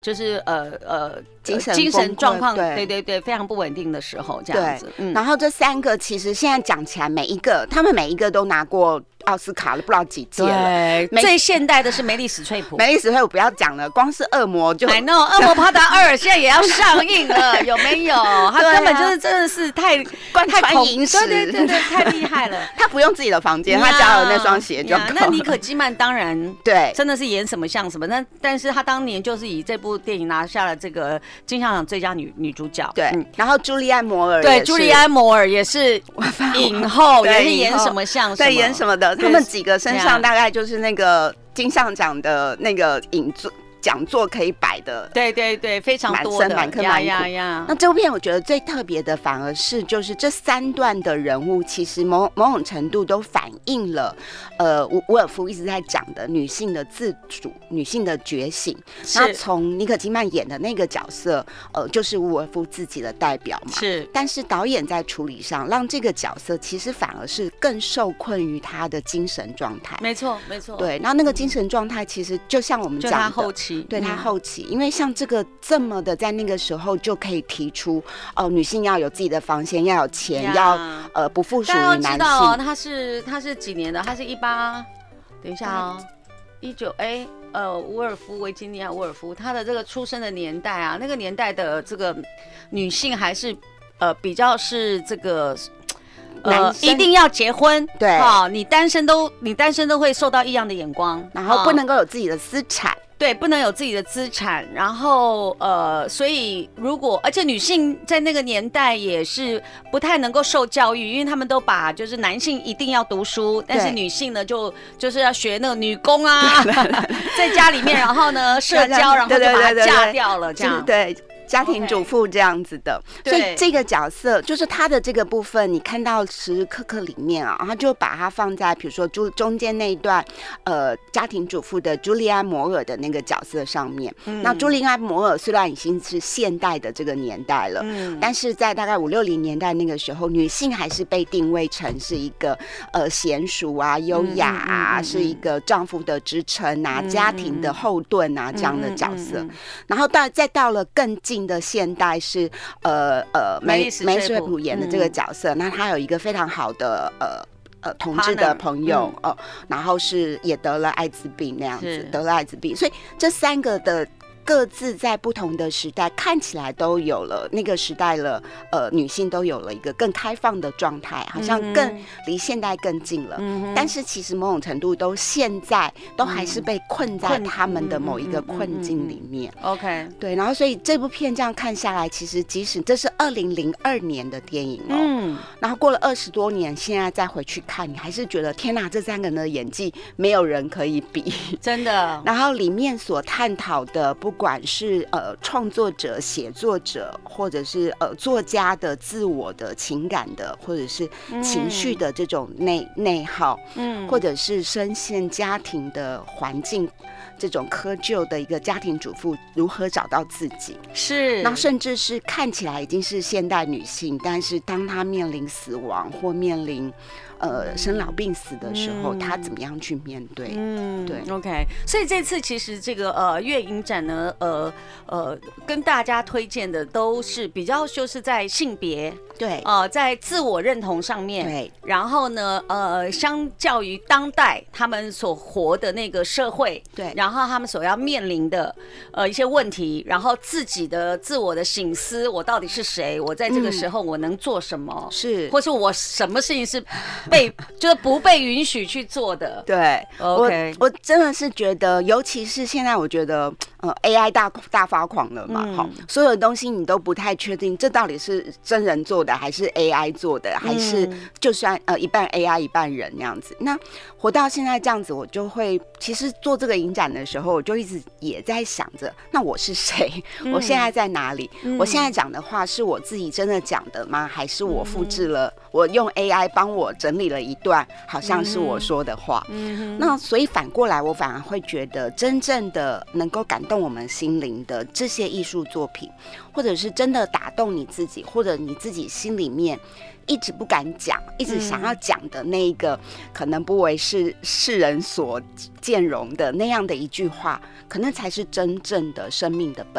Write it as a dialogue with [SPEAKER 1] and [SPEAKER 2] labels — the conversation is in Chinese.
[SPEAKER 1] 就是
[SPEAKER 2] 精
[SPEAKER 1] 神状况，
[SPEAKER 2] 对
[SPEAKER 1] 对对，非常不稳定的时候，这样子。
[SPEAKER 2] 然后这3个其实现在讲起来，他们每一个都拿过奥斯卡了，不知道几届了。
[SPEAKER 1] 最现代的是梅丽史翠普，
[SPEAKER 2] 梅丽史翠普不要讲了，光是恶魔就
[SPEAKER 1] I know， 恶魔帕达2现在也要上映了，有没有？他根本就是真的是太
[SPEAKER 2] 贯穿银石，
[SPEAKER 1] 对，太厉害了。
[SPEAKER 2] 他不用自己的房间，他只要有那双鞋就够了。
[SPEAKER 1] 那妮可基曼当然
[SPEAKER 2] 对，
[SPEAKER 1] 真的是演什么像什么。但是他当年就是以这部电影拿下了这个金像奖最佳女主角。
[SPEAKER 2] 对，然后朱莉安·摩尔
[SPEAKER 1] 对，朱莉安·摩尔也是影后，也是演什么像什么，
[SPEAKER 2] 对，演什么的。他们几个身上大概就是那个金像奖的那个讲座可以摆的，
[SPEAKER 1] 对，非常多的，
[SPEAKER 2] 满坑满谷。那这部片我觉得最特别的，反而是就是这3段的人物，其实某种程度都反映了，伍尔夫一直在讲的女性的自主、女性的觉醒。那从妮可基曼演的那个角色，就是伍尔夫自己的代表嘛。
[SPEAKER 1] 是，
[SPEAKER 2] 但是导演在处理上，让这个角色其实反而是更受困于他的精神状态。
[SPEAKER 1] 没错。
[SPEAKER 2] 对，然后那个精神状态其实就像我们讲的，
[SPEAKER 1] 就他后期。
[SPEAKER 2] 对，他后期，因为像这个这么的，在那个时候就可以提出，女性要有自己的房间，要有钱，要不附属于男性。大家知道
[SPEAKER 1] 他是几年的？他是等一下维吉尼亚·伍尔夫，他的这个出生的年代啊，那个年代的这个女性还是比较是这个。一定要结婚，
[SPEAKER 2] 对，
[SPEAKER 1] 你单身都会受到异样的眼光，
[SPEAKER 2] 然后不能够有自己的资产，
[SPEAKER 1] 对，不能有自己的资产，然后所以而且女性在那个年代也是不太能够受教育，因为他们都把就是男性一定要读书，但是女性呢就是要学那个女工啊，在家里面，然后呢社交，然后就把她嫁掉了，这样
[SPEAKER 2] 对。家庭主妇这样子的，所以这个角色就是他的这个部分，你看到时时刻刻里面啊，他就把它放在比如说中间那一段，家庭主妇的朱莉安·摩尔的那个角色上面。那朱莉安·摩尔虽然已经是现代的这个年代了，但是在大概50、60年代那个时候，女性还是被定位成是一个娴熟啊、优雅啊，是一个丈夫的支撑啊、家庭的后盾啊这样的角色。然后再到了更近的现代是梅史翠普演的这个角色，那他有一个非常好的同志的朋友然后也得了艾滋病那样子，得了艾滋病，所以这3个的各自在不同的时代看起来都有了那个时代了，女性都有了一个更开放的状态，好像更离现代更近了。但是其实某种程度现在都还是被困在他们的某一个困境里面。
[SPEAKER 1] OK，
[SPEAKER 2] 对，然后所以这部片这样看下来，其实即使这是2002年的电影然后过了20多年，现在再回去看，你还是觉得天哪，这3个人的演技没有人可以比，
[SPEAKER 1] 真的。
[SPEAKER 2] 然后里面所探讨的不管是创作者、写作者，或者是作家的自我的情感的，或者是情绪的这种内耗，或者是深陷家庭的环境这种窠臼的一个家庭主妇如何找到自己，
[SPEAKER 1] 是，
[SPEAKER 2] 那甚至是看起来已经是现代女性，但是当她面临死亡或面临生老病死的时候，她怎么样去面对？对
[SPEAKER 1] ，OK。所以这次其实这个月影展呢，跟大家推荐的都是比较就是在性别，
[SPEAKER 2] 对，
[SPEAKER 1] 在自我认同上面，
[SPEAKER 2] 对，
[SPEAKER 1] 然后呢，相较于当代他们所活的那个社会，
[SPEAKER 2] 对，
[SPEAKER 1] 然后他们所要面临的一些问题，然后自己的自我的省思，我到底是谁？我在这个时候我能做什么？
[SPEAKER 2] 是，
[SPEAKER 1] 或是我什么事情是就是不被允许去做的？
[SPEAKER 2] 对
[SPEAKER 1] ，OK，
[SPEAKER 2] 我真的是觉得，尤其是现在，我觉得AI 大发狂了嘛，所有的东西你都不太确定，这到底是真人做的还是 AI 做的，还是就算一半 AI 一半人那样子。那活到现在这样子，我就会其实做这个影展的时候，我就一直也在想着，那我是谁？我现在在哪里？我现在讲的话是我自己真的讲的吗？还是我复制了？我用 AI 帮我整理了一段，好像是我说的话。那所以反过来，我反而会觉得，真正的能够感动我们心灵的这些艺术作品，或者是真的打动你自己，或者你自己心里面一直不敢讲，一直想要讲的那一个，可能不为世人所见容的那样的一句话，可能才是真正的生命的本